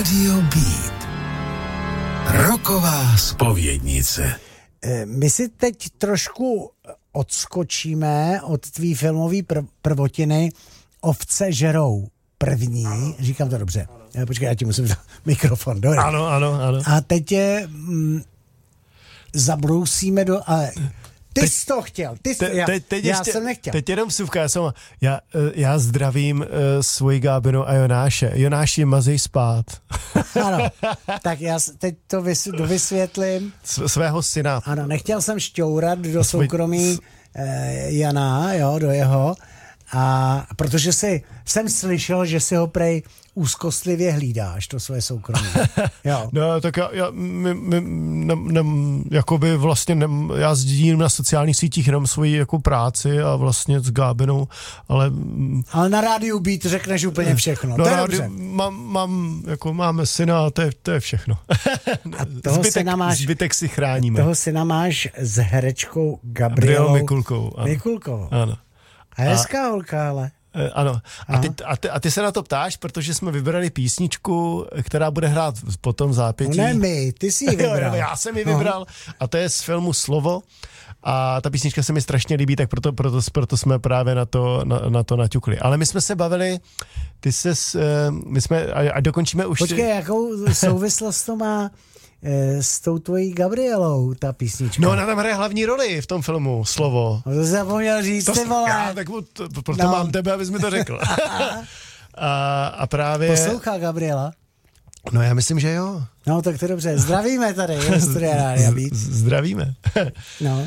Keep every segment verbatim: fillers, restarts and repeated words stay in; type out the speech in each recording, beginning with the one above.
Rádio Beat. Rocková zpovědnice. My si teď trošku odskočíme od tvý filmový pr- prvotiny Ovce žerou první. Ano. Říkám to dobře. Ano. Počkej, já ti musím vzít mikrofon. Dobrý. Ano, ano, ano. A teď je mm, zabrousíme do... Ale ty teď, jsi to chtěl. Ty jsi, te, já, teď, teď já ještě, jsem nechtěl. Teď jenom vsuvka. Já, jsem, já, já zdravím uh, svoji Gábinu a Jonáše. Jonáši, mazej spát. Ano. Tak já teď to vys, dovysvětlím. S, svého syna. Ano, nechtěl jsem šťourat do soukromí eh, Jana, jo, do jeho. A protože si, jsem slyšel, že si ho prej úzkostlivě hlídáš, to svoje soukromí. Jo. No, tak já, já my, my, ne, ne, jakoby vlastně ne, já sdílím na sociálních sítích jenom svoji jako práci a vlastně s Gábinou, ale... Ale na rádiu Beat řekneš úplně všechno, no, to je rádiu, dobře. Mám, mám, jako máme syna a to je, to je všechno. A toho zbytek, syna máš, zbytek si chráníme. Toho syna máš s herečkou Gabrielou Mikulkou. Ano. Mikulkou. Ano. A hezká holka, ale. Ano. A ty, a, ty, a ty se na to ptáš, protože jsme vybrali písničku, která bude hrát potom v zápětí. No ne my, ty jsi ji vybral. Já jsem ji vybral no. A to je z filmu Slovo. A ta písnička se mi strašně líbí, tak proto, proto, proto jsme právě na to, na, na to naťukli. Ale my jsme se bavili, ty ses, my jsme, a, a dokončíme už... Počkej, ty... jakou souvislost to má s tou tvojí Gabrielou, ta písnička? No, ona tam hraje hlavní roli v tom filmu, Slovo. No to zapomněl říct, to, ty vole. Já, tak to, proto no. mám tebe, abys mi to řekl. a, a právě... Poslouchá Gabriela? No, já myslím, že jo. No, tak to dobře. Zdravíme tady, je Studia Rádia Beat. Zdravíme. No.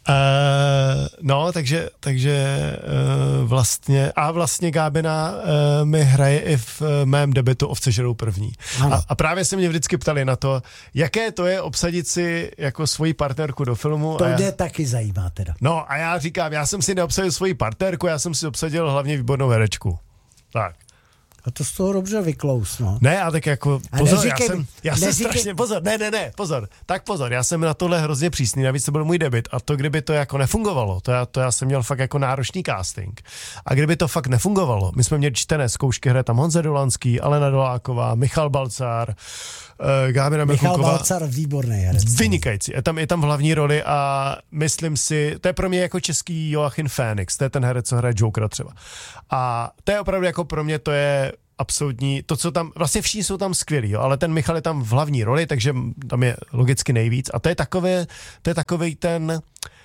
Uh, no, takže, takže uh, vlastně, a vlastně Gábina uh, mi hraje i v uh, mém debutu Ovce žerou první. A, a právě se mě vždycky ptali na to, jaké to je obsadit si jako svoji partnerku do filmu. To a jde já, taky zajímá teda. No a já říkám, já jsem si neobsadil svoji partnerku, já jsem si obsadil hlavně výbornou herečku. Tak. A to z toho dobře vyklous, no. Ne, a tak jako, pozor, neříkej, já jsem, já jsem strašně, pozor, ne, ne, ne, pozor, tak pozor, já jsem na tohle hrozně přísný, navíc to byl můj debut a to, kdyby to jako nefungovalo, to já, to já jsem měl fakt jako náročný casting a kdyby to fakt nefungovalo, my jsme měli čtené zkoušky, hraje tam Honza Dolanský, Alena Doláková, Michal Balcár, uh, Gábina Mikulková. Michal Balcár, výborný herec. Vynikající, je tam, je tam v hlavní roli a myslím si, to je pro mě jako český Joachim Phoenix, to je ten herec, co hraje Jokera třeba. A to je opravdu jako pro mě, to je absolutní, to, co tam, vlastně všichni jsou tam skvělí, jo, ale ten Michal je tam v hlavní roli, takže tam je logicky nejvíc a to je takové, to je takovej ten,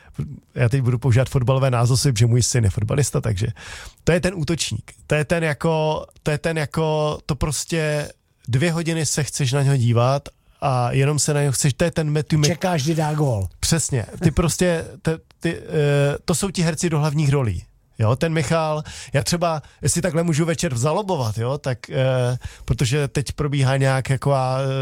já teď budu používat fotbalové názvosy, protože můj syn je fotbalista, takže to je ten útočník, to je ten jako, to je ten jako, to prostě dvě hodiny se chceš na něho dívat a jenom se na něho chceš, to je ten Matthew Čekáš, kdy dá gól. Přesně, ty prostě, ty, ty, uh, to jsou ti herci do hlavních rolí. Jo, ten Michal, já třeba, jestli takhle můžu večer zalobovat, jo, tak, eh, protože teď probíhá nějak jako,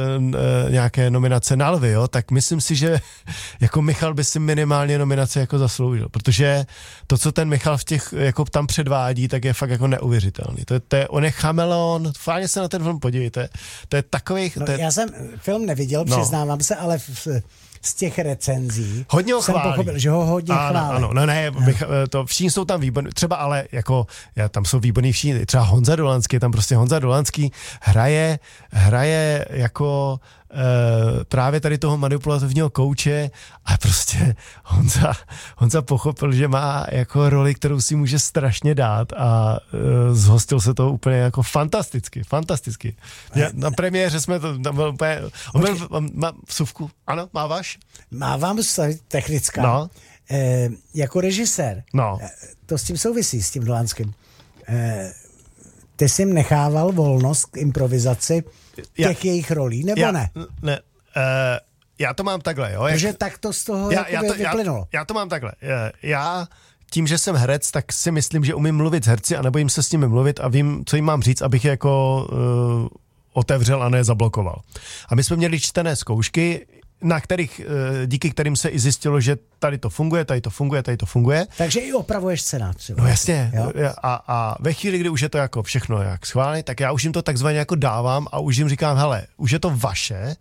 eh, nějaké nominace na lvy, jo, tak myslím si, že jako Michal by si minimálně nominace jako zasloužil, protože to, co ten Michal v těch, jako tam předvádí, tak je fakt jako neuvěřitelný. To je, to je, on je chameleon, fajně se na ten film podívejte, to je takový... No, to je, já jsem film neviděl, no. Přiznávám se, ale v, z těch recenzí hodně ho jsem chválí. pochopil, že ho hodně ano, chválí. Ano, no ne, no. To všichni jsou tam výborní, třeba ale jako, já, tam jsou výborní všichni, třeba Honza Dolanský, tam prostě Honza Dolanský hraje, hraje jako e, právě tady toho manipulativního kouče a prostě Honza, Honza pochopil, že má jako roli, kterou si může strašně dát a e, zhostil se to úplně jako fantasticky, fantasticky. Já, na premiéře jsme to, tam byl úplně, on byl, má vsuvku, ano, máváš? Mávám technická. No. E, jako režisér. No. E, to s tím souvisí, s tím Dolanským. E, ty jsi jim nechával volnost k improvizaci těch já, jejich rolí, nebo já, ne? Ne, uh, já to mám takhle, jo. Protože jak, tak to z toho já, já to, vyplynulo. Já, já to mám takhle. Já tím, že jsem herec, tak si myslím, že umím mluvit s herci a nebojím se s nimi mluvit a vím, co jim mám říct, abych je jako uh, otevřel a ne zablokoval. A my jsme měli čtené zkoušky, na kterých, díky kterým se i zjistilo, že tady to funguje, tady to funguje, tady to funguje. Takže i opravuješ scénář třeba. No jasně. A, a ve chvíli, kdy už je to jako všechno jak schválně, tak já už jim to takzvaně jako dávám a už jim říkám, hele, už je to vaše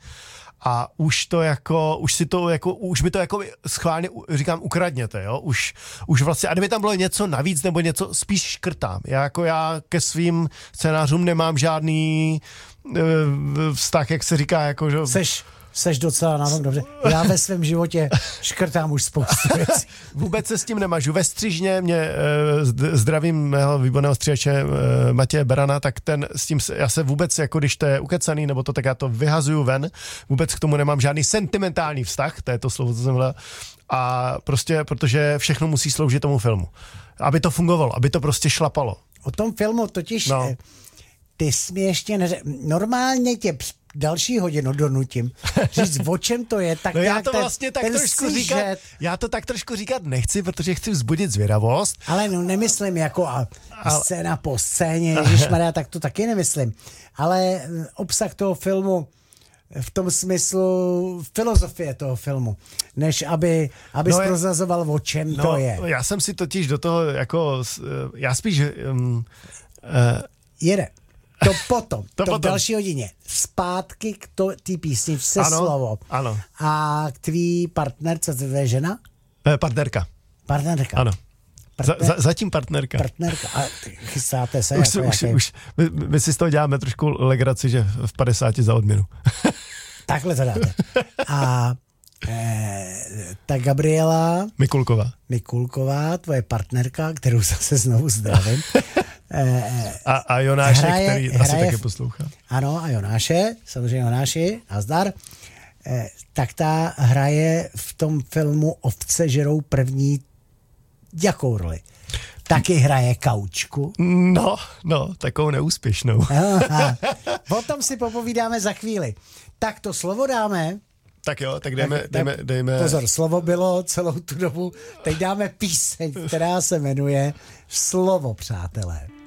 a už to jako, už si to jako, už mi to jako schválně říkám, ukradněte, jo, už, už vlastně, a kdyby tam bylo něco navíc nebo něco, spíš škrtám. Já jako já ke svým scénářům nemám žádný vztah, jak se říká, jako, že... Seš, seš docela na tom dobře. Já ve svém životě škrtám už spoustu věcí. Vůbec se s tím nemažu. Ve Střižně mě zdravím mého výborného stříhače Matěje Berana, tak ten s tím, já se vůbec, jako když to je ukecaný, nebo to, tak já to vyhazuju ven. Vůbec k tomu nemám žádný sentimentální vztah, to je to slovo, co jsem hledal. A prostě, protože všechno musí sloužit tomu filmu. Aby to fungovalo, aby to prostě šlapalo. O tom filmu totiž no. Ty jsi mi ještě neřekl, normálně tě další hodinu donutím říct, o čem to je, tak no já nějak to ten, vlastně tak ten trošku sižet. říkat, já to tak trošku říkat nechci, protože chci vzbudit zvědavost. Ale no nemyslím jako a, a scéna po scéně, ježišmarja, tak to taky nemyslím. Ale obsah toho filmu v tom smyslu filozofie toho filmu, než aby, abys no prozrazoval, o čem no, to je. Já jsem si totiž do toho jako, já spíš... Um, uh, Jede. To potom, to, to potom. v další hodině. Zpátky k té písničce ano, slovo. Ano. A k tvý partnerce, co to je žena? Eh, partnerka. Partnerka. Ano. Partner, za, za, zatím partnerka. Partnerka. A chystáte se? Už, jako už, jaký... už, my, my si z toho děláme trošku legraci, že v padesáti za odměnu. Takhle to dáte. A eh, ta Gabriela Mikulková. Mikulková, tvoje partnerka, kterou zase znovu zdravím. Eh, a, a Jonáše, hraje, který hraje asi taky v, poslouchá. Ano, a Jonáše, samozřejmě Jonáši, nazdar. Eh, tak ta hraje v tom filmu Ovce žerou první jakou roli? Taky hraje Kaučku. No, no, takovou neúspěšnou. Aha. O tom si popovídáme za chvíli. Tak to slovo dáme. Tak jo, tak dejme, tak, dejme, dejme... Pozor, slovo bylo celou tu dobu. Teď dáme píseň, která se jmenuje Slovo, přátelé.